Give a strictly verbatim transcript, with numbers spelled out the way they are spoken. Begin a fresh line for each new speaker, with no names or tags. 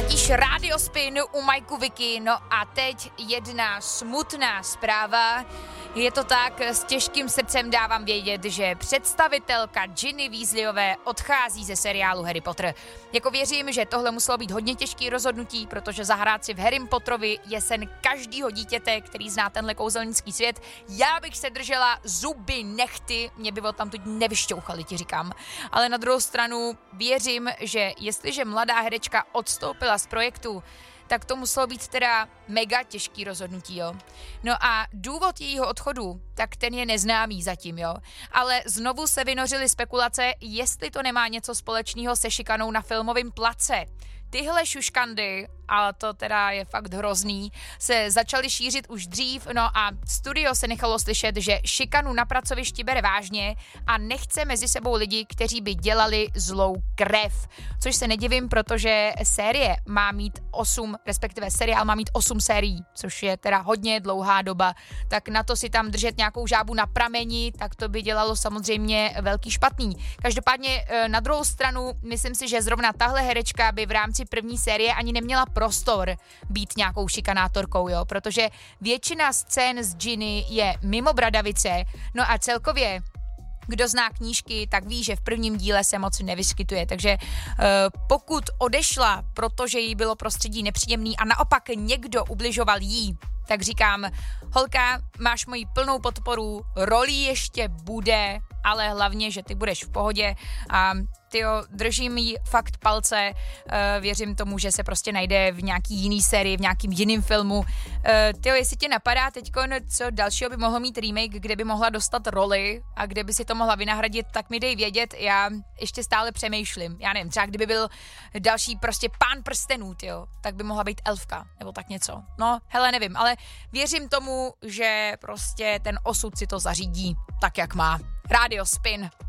Posloucháš Radio Spin u Majku Vicky, no a teď jedna smutná zpráva. Je to tak, s těžkým srdcem dávám vědět, že představitelka Ginny Weasleyové odchází ze seriálu Harry Potter. Jako věřím, že tohle muselo být hodně těžký rozhodnutí, protože zahrát si v Harry Potterovi je sen každýho dítěte, který zná tenhle kouzelnický svět. Já bych se držela zuby nechty, mě by tam tu nevyšťouchali, ti říkám. Ale na druhou stranu věřím, že jestliže mladá herečka odstoupila z projektu, tak to muselo být teda mega těžký rozhodnutí, jo. No a důvod jejího odchodu, tak ten je neznámý zatím, jo. Ale znovu se vynořily spekulace, jestli to nemá něco společného se šikanou na filmovém place. Tyhle šuškandy, ale to teda je fakt hrozný, se začaly šířit už dřív, no a studio se nechalo slyšet, že šikanu na pracovišti bere vážně a nechce mezi sebou lidi, kteří by dělali zlou krev. Což se nedivím, protože série má mít osm, respektive seriál má mít osm sérií, což je teda hodně dlouhá doba, tak na to si tam držet nějakou žábu na prameni, tak to by dělalo samozřejmě velký špatný. Každopádně na druhou stranu, myslím si, že zrovna tahle herečka by v rámci první série ani neměla prostor být nějakou šikanátorkou, jo, protože většina scén s Ginny je mimo bradavice, no a celkově kdo zná knížky, tak ví, že v prvním díle se moc nevyskytuje, takže uh, pokud odešla, protože jí bylo prostředí nepříjemný a naopak někdo ubližoval jí, tak říkám, holka, máš moji plnou podporu, rolí ještě bude, ale hlavně, že ty budeš v pohodě a tyjo, držím jí fakt palce, uh, věřím tomu, že se prostě najde v nějaký jiný sérii, v nějakým jiným filmu. Uh, tyjo, jestli tě napadá teďkon, co dalšího by mohl mít remake, kde by mohla dostat roli a kde by si to mohla vynahradit, tak mi dej vědět, já ještě stále přemýšlím. Já nevím, třeba kdyby byl další prostě Pán prstenů, tyjo, tak by mohla být elfka, nebo tak něco. No, hele, nevím, ale věřím tomu, že prostě ten osud si to zařídí tak, jak má. Radio Spin.